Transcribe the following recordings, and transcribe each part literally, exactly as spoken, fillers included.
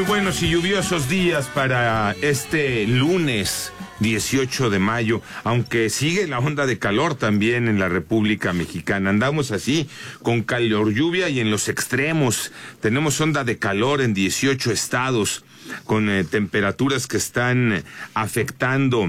buenos y lluviosos días para este lunes dieciocho de mayo, aunque sigue la onda de calor también en la República Mexicana. Andamos así, con calor, lluvia y en los extremos. Tenemos onda de calor en dieciocho estados, con eh, temperaturas que están afectando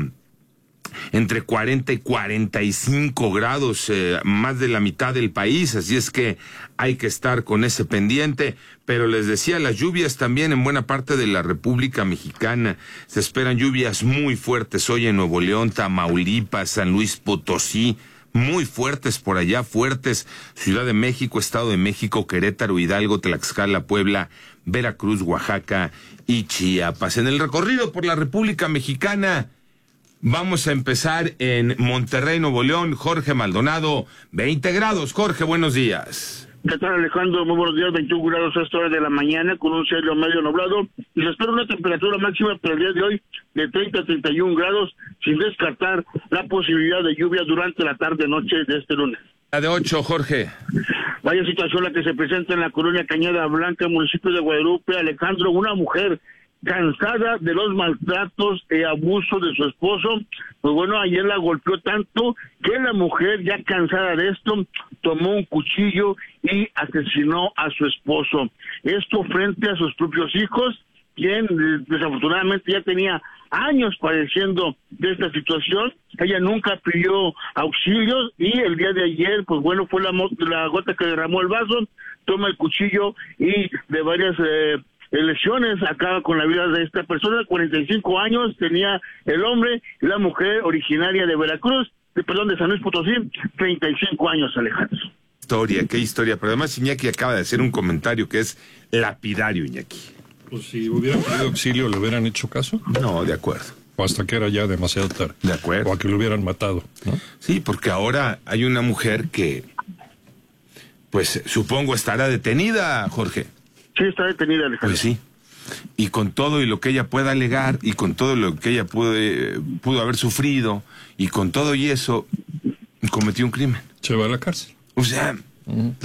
entre cuarenta y cuarenta y cinco grados, eh, más de la mitad del país, así es que hay que estar con ese pendiente. Pero les decía, las lluvias también en buena parte de la República Mexicana. Se esperan lluvias muy fuertes hoy en Nuevo León, Tamaulipas, San Luis Potosí, muy fuertes por allá, fuertes. Ciudad de México, Estado de México, Querétaro, Hidalgo, Tlaxcala, Puebla, Veracruz, Oaxaca y Chiapas. En el recorrido por la República Mexicana, vamos a empezar en Monterrey, Nuevo León. Jorge Maldonado, veinte grados. Jorge, buenos días. ¿Qué tal, Alejandro? Muy buenos días. veintiún grados a esta hora de la mañana con un cielo medio nublado y se espera una temperatura máxima para el día de hoy de treinta a treinta y un grados, sin descartar la posibilidad de lluvia durante la tarde-noche de este lunes. La de ocho, Jorge. Vaya situación la que se presenta en la colonia Cañada Blanca, municipio de Guadalupe. Alejandro, una mujer cansada de los maltratos y abusos de su esposo, pues bueno, ayer la golpeó tanto que la mujer, ya cansada de esto, tomó un cuchillo y asesinó a su esposo. Esto frente a sus propios hijos, quien desafortunadamente ya tenía años padeciendo de esta situación. Ella nunca pidió auxilios y el día de ayer, pues bueno, fue la, la gota que derramó el vaso, toma el cuchillo y de varias eh, lesiones acaba con la vida de esta persona. Cuarenta y cinco años tenía el hombre y la mujer, originaria de Veracruz, de perdón, de San Luis Potosí, treinta y cinco años, Alejandro. Historia, qué historia. Pero además Iñaki acaba de hacer un comentario que es lapidario, Iñaki. Pues si hubieran pedido auxilio, ¿le hubieran hecho caso? No, de acuerdo. O hasta que era ya demasiado tarde. De acuerdo. O a que lo hubieran matado, ¿no? Sí, porque ahora hay una mujer que, pues supongo estará detenida, Jorge. Sí, está detenida, Alejandro. Pues sí. Y con todo y lo que ella pueda alegar, y con todo lo que ella puede, pudo haber sufrido, y con todo y eso, cometió un crimen. Se va a la cárcel. O sea, uh-huh.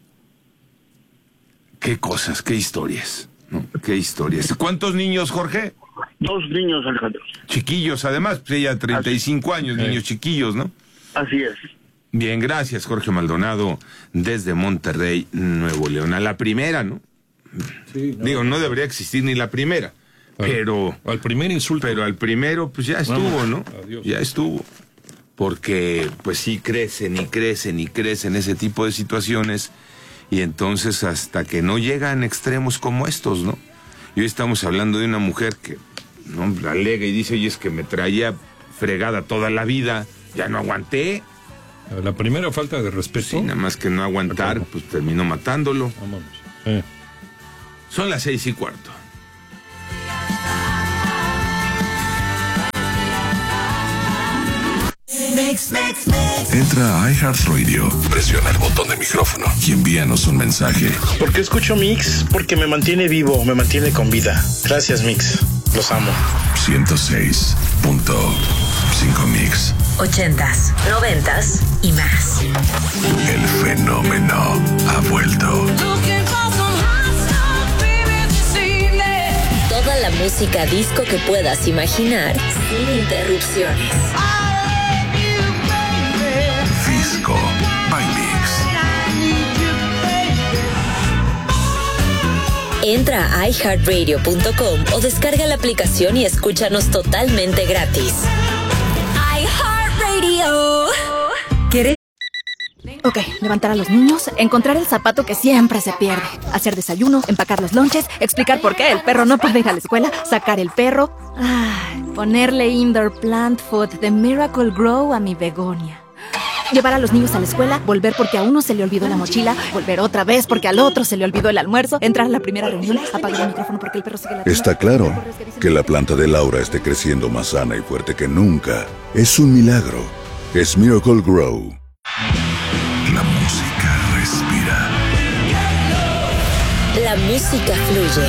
Qué cosas, qué historias, ¿no? Qué historias. ¿Cuántos niños, Jorge? Dos niños, Alejandro. Chiquillos, además, pues ella treinta y cinco años, sí. Niños chiquillos, ¿no? Así es. Bien, gracias, Jorge Maldonado, desde Monterrey, Nuevo León. A la primera, ¿no? Sí, no, Digo, no debería existir ni la primera, al, pero... Al primer insulto. Pero al primero, pues ya estuvo, Vamos, ¿no? Adiós. Ya estuvo. Porque, pues sí, crecen y crecen y crecen ese tipo de situaciones, y entonces hasta que no llegan extremos como estos, ¿no? Y hoy estamos hablando de una mujer que, ¿no?, alega y dice, oye, es que me traía fregada toda la vida, ya no aguanté. La primera falta de respeto. Sí, nada más que no aguantar, pues terminó matándolo. Vámonos. Eh. Son las seis y cuarto. Entra a iHeartRadio, presiona el botón de micrófono y envíanos un mensaje. ¿Por qué escucho Mix? Porque me mantiene vivo, me mantiene con vida. Gracias, Mix. Los amo. ciento seis punto cinco Mix. Ochentas, noventas y más. El fenómeno ha vuelto. Toda la música disco que puedas imaginar sin interrupciones. Disco by Mix. Entra a i heart radio punto com o descarga la aplicación y escúchanos totalmente gratis. iHeartRadio. ¿Quieres? Ok, levantar a los niños, encontrar el zapato que siempre se pierde, hacer desayuno, empacar los lonches, explicar por qué el perro no puede ir a la escuela, sacar el perro, ay, ponerle indoor plant food de Miracle Grow a mi begonia. Llevar a los niños a la escuela, volver porque a uno se le olvidó la mochila, volver otra vez porque al otro se le olvidó el almuerzo, entrar a la primera reunión, apagar el micrófono porque el perro sigue la... Está claro que la planta de Laura esté creciendo más sana y fuerte que nunca. Es un milagro. Es Miracle Grow. La música respira. La música fluye.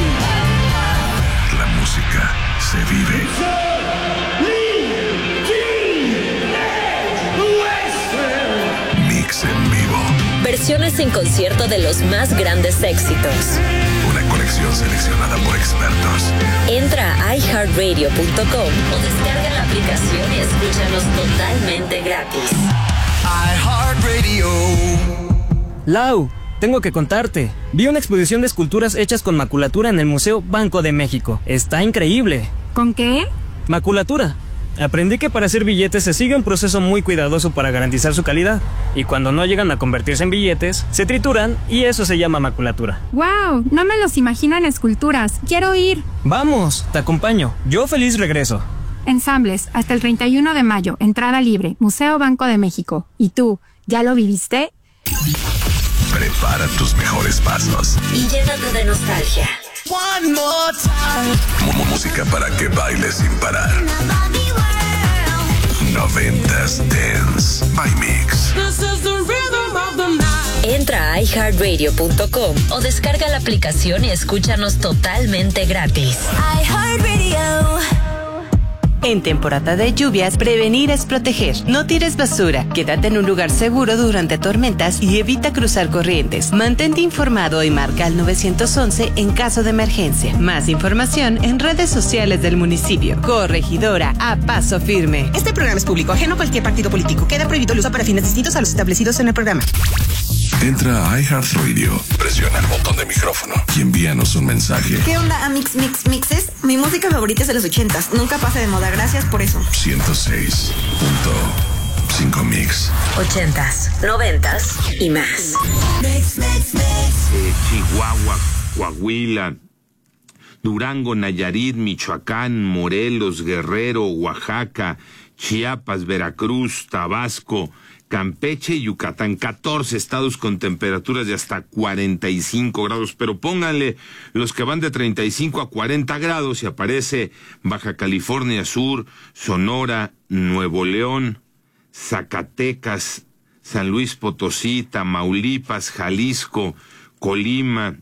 La música se vive. Mix en vivo. Versiones en concierto de los más grandes éxitos. Una colección seleccionada por expertos. radio punto com o descarga la aplicación y escúchanos totalmente gratis. iHeartRadio. Lau, tengo que contarte. Vi una exposición de esculturas hechas con maculatura en el Museo Banco de México. Está increíble. ¿Con qué? Maculatura. Aprendí que para hacer billetes se sigue un proceso muy cuidadoso para garantizar su calidad. Y cuando no llegan a convertirse en billetes, se trituran y eso se llama maculatura. ¡Wow! No me los imagino en esculturas. ¡Quiero ir! Vamos, te acompaño. Yo feliz regreso. Ensambles, hasta el treinta y uno de mayo, entrada libre, Museo Banco de México. ¿Y tú, ya lo viviste? Prepara tus mejores pasos. Y llénate de nostalgia. One more time. Música para que bailes sin parar. Noventas Dance by Mix. Entra a i heart radio punto com o descarga la aplicación y escúchanos totalmente gratis. iHeartRadio. En temporada de lluvias, prevenir es proteger. No tires basura. Quédate en un lugar seguro durante tormentas y evita cruzar corrientes. Mantente informado y marca al nueve once en caso de emergencia. Más información en redes sociales del municipio. Corregidora a paso firme. Este programa es público, ajeno a cualquier partido político. Queda prohibido el uso para fines distintos a los establecidos en el programa. Entra a iHeartRadio, presiona el botón de micrófono y envíanos un mensaje. ¿Qué onda, Amix Mix Mixes? Mi música favorita es de los ochentas. Nunca pasa de moda. Gracias por eso. ciento seis punto cinco Mix. Ochentas, noventas y más. Mix, mix, mix. Eh, Chihuahua, Coahuila, Durango, Nayarit, Michoacán, Morelos, Guerrero, Oaxaca, Chiapas, Veracruz, Tabasco, Campeche y Yucatán, catorce estados con temperaturas de hasta cuarenta y cinco grados, pero pónganle los que van de treinta y cinco a cuarenta grados y aparece Baja California Sur, Sonora, Nuevo León, Zacatecas, San Luis Potosí, Tamaulipas, Jalisco, Colima,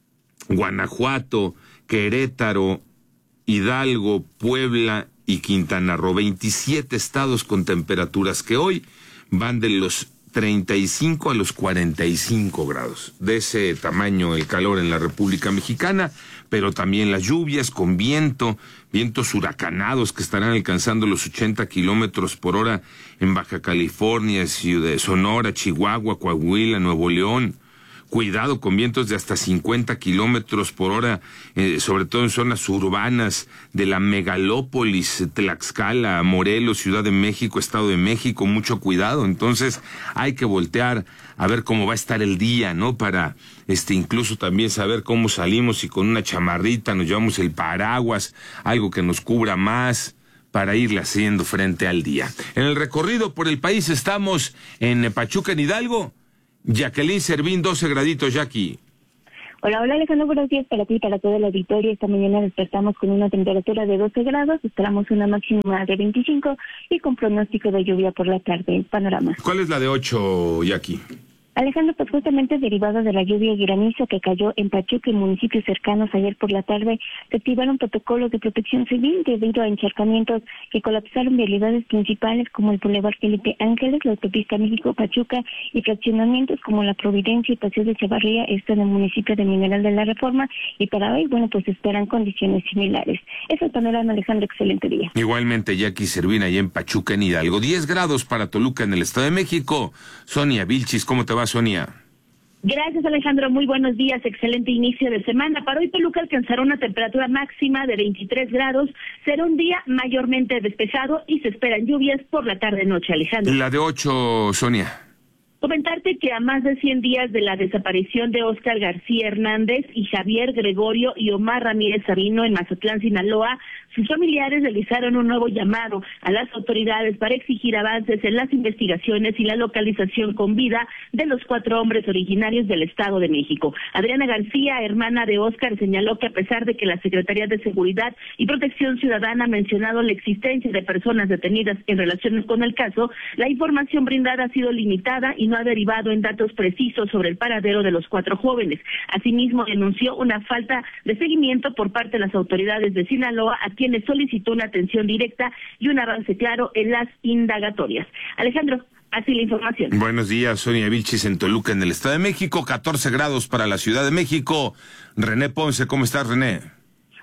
Guanajuato, Querétaro, Hidalgo, Puebla y Quintana Roo, veintisiete estados con temperaturas que hoy van de los treinta y cinco a los cuarenta y cinco grados. De ese tamaño el calor en la República Mexicana, pero también las lluvias con viento, vientos huracanados que estarán alcanzando los ochenta kilómetros por hora en Baja California, Ciudad Sonora, Chihuahua, Coahuila, Nuevo León. Cuidado con vientos de hasta cincuenta kilómetros por hora, eh, sobre todo en zonas urbanas de la megalópolis, Tlaxcala, Morelos, Ciudad de México, Estado de México, mucho cuidado. Entonces hay que voltear a ver cómo va a estar el día, ¿no? Para este incluso también saber cómo salimos y con una chamarrita nos llevamos el paraguas, algo que nos cubra más, para irle haciendo frente al día. En el recorrido por el país estamos en Pachuca, en Hidalgo. Jacqueline Servín, doce graditos, Jackie. Hola, hola Alejandro, buenos días para ti y para todo el auditorio. Esta mañana despertamos con una temperatura de doce grados, esperamos una máxima de veinticinco y con pronóstico de lluvia por la tarde. Panorama. ¿Cuál es la de ocho, Jackie? Alejandro, pues justamente derivada de la lluvia y granizo que cayó en Pachuca y municipios cercanos ayer por la tarde, se activaron protocolos de protección civil debido a encharcamientos que colapsaron vialidades principales como el Boulevard Felipe Ángeles, la autopista México-Pachuca y fraccionamientos como La Providencia y Paseo de Chavarría, esto en el municipio de Mineral de la Reforma, y para hoy, bueno, pues esperan condiciones similares. Es el panorama, Alejandro, excelente día. Igualmente, Jackie Servín, allá en Pachuca, en Hidalgo. diez grados para Toluca, en el Estado de México. Sonia Vilchis, ¿cómo te va, Sonia? Gracias, Alejandro. Muy buenos días. Excelente inicio de semana. Para hoy, Toluca alcanzará una temperatura máxima de veintitrés grados. Será un día mayormente despejado y se esperan lluvias por la tarde-noche, Alejandro. La de ocho, Sonia. Comentarte que a más de cien días de la desaparición de Óscar García Hernández y Javier Gregorio y Omar Ramírez Sabino en Mazatlán, Sinaloa, sus familiares realizaron un nuevo llamado a las autoridades para exigir avances en las investigaciones y la localización con vida de los cuatro hombres originarios del Estado de México. Adriana García, hermana de Óscar, señaló que a pesar de que la Secretaría de Seguridad y Protección Ciudadana ha mencionado la existencia de personas detenidas en relación con el caso, la información brindada ha sido limitada y no ha derivado en datos precisos sobre el paradero de los cuatro jóvenes. Asimismo, denunció una falta de seguimiento por parte de las autoridades de Sinaloa, a quienes solicitó una atención directa y un avance claro en las indagatorias. Alejandro, así la información. Buenos días, Sonia Vilchis en Toluca, en el Estado de México, catorce grados para la Ciudad de México. René Ponce, ¿cómo estás, René?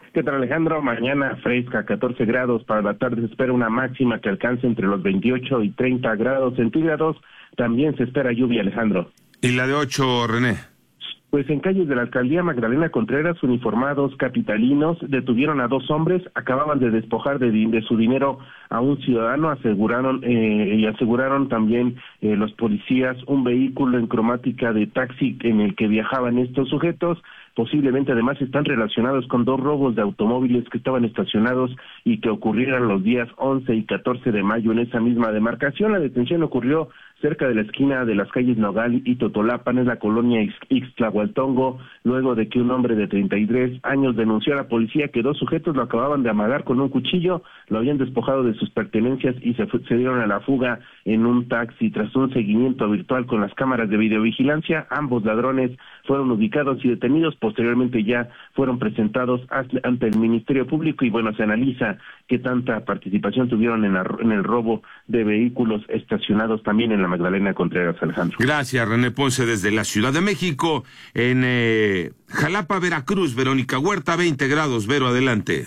¿Qué tal, Alejandro? Mañana fresca, catorce grados, para la tarde se espera una máxima que alcance entre los veintiocho y treinta grados centígrados. También se espera lluvia, Alejandro. ¿Y la de ocho, René? Pues en calles de la alcaldía Magdalena Contreras, uniformados capitalinos detuvieron a dos hombres, acababan de despojar de, de su dinero a un ciudadano, aseguraron eh, y aseguraron también eh, los policías un vehículo en cromática de taxi en el que viajaban estos sujetos. Posiblemente además están relacionados con dos robos de automóviles que estaban estacionados y que ocurrieron los días once y catorce de mayo en esa misma demarcación. La detención ocurrió cerca de la esquina de las calles Nogal y Totolapan, en la colonia Ixtlahualtongo, luego de que un hombre de treinta y tres años denunció a la policía que dos sujetos lo acababan de amagar con un cuchillo, lo habían despojado de sus pertenencias y se, se dieron a la fuga en un taxi. Tras un seguimiento virtual con las cámaras de videovigilancia, ambos ladrones fueron ubicados y detenidos. Posteriormente ya fueron presentados ante el Ministerio Público y bueno, se analiza qué tanta participación tuvieron en, la, en el robo de vehículos estacionados también en la Magdalena Contreras, Alejandro. Gracias, René Ponce, desde la Ciudad de México. En eh, Jalapa, Veracruz, Verónica Huerta, veinte grados. Vero, adelante.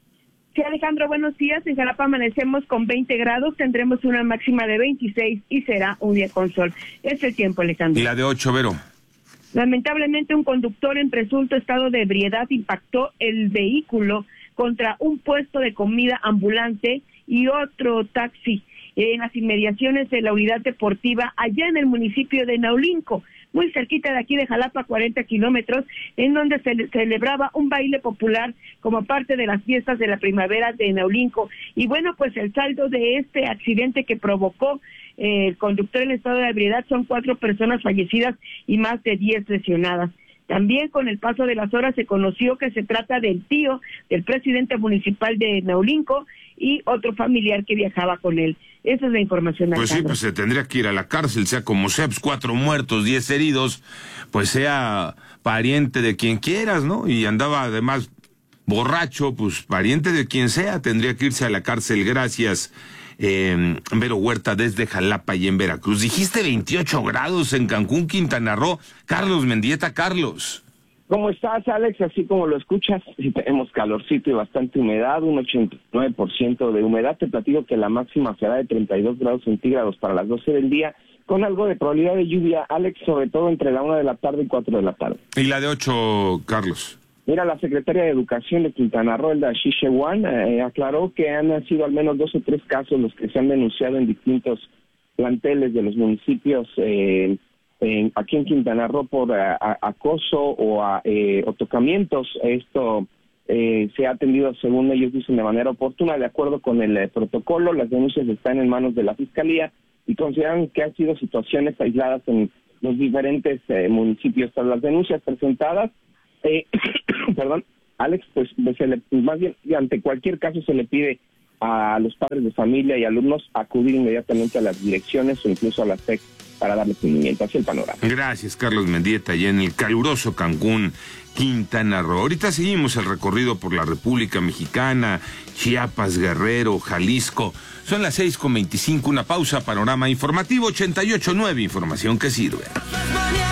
Sí, Alejandro, buenos días. En Jalapa amanecemos con veinte grados, tendremos una máxima de veintiséis y será un día con sol. Es el tiempo, Alejandro. ¿Y la de ocho, Vero? Lamentablemente, un conductor en presunto estado de ebriedad impactó el vehículo contra un puesto de comida ambulante y otro taxi en las inmediaciones de la unidad deportiva allá en el municipio de Naulinco, muy cerquita de aquí de Jalapa, cuarenta kilómetros, en donde se celebraba un baile popular como parte de las fiestas de la primavera de Naulinco. Y bueno, pues el saldo de este accidente que provocó eh, el conductor en estado de ebriedad son cuatro personas fallecidas y más de diez lesionadas. También con el paso de las horas se conoció que se trata del tío del presidente municipal de Naulinco y otro familiar que viajaba con él. Esa es la información. Pues sí, pues se tendría que ir a la cárcel, sea como sea, pues cuatro muertos, diez heridos, pues sea pariente de quien quieras, ¿no? Y andaba además borracho, pues pariente de quien sea, tendría que irse a la cárcel. Gracias, eh, Vero Huerta, desde Jalapa y en Veracruz. Dijiste veintiocho grados en Cancún, Quintana Roo. Carlos Mendieta, Carlos. ¿Cómo estás, Alex? Así como lo escuchas, sí tenemos calorcito y bastante humedad, un ochenta y nueve por ciento de humedad. Te platico que la máxima será de treinta y dos grados centígrados para las doce del día, con algo de probabilidad de lluvia, Alex, sobre todo entre la una de la tarde y cuatro de la tarde. ¿Y la de ocho, Carlos? Mira, la secretaria de Educación de Quintana Roo, Elda Shishewan, eh, aclaró que han sido al menos dos o tres casos los que se han denunciado en distintos planteles de los municipios eh, En, aquí en Quintana Roo por a, a, acoso o, a, eh, o tocamientos. Esto eh, se ha atendido, según ellos dicen, de manera oportuna, de acuerdo con el eh, protocolo. Las denuncias están en manos de la Fiscalía y consideran que han sido situaciones aisladas en los diferentes eh, municipios. Tras las denuncias presentadas, eh, perdón, Alex, pues se le, más bien, ante cualquier caso se le pide a los padres de familia y alumnos acudir inmediatamente a las direcciones o incluso a la S E C para darle seguimiento hacia el panorama. Gracias, Carlos Mendieta, y en el caluroso Cancún, Quintana Roo. Ahorita seguimos el recorrido por la República Mexicana, Chiapas, Guerrero, Jalisco. Son las seis con veinticinco, una pausa, panorama informativo ochenta y ocho punto nueve, información que sirve.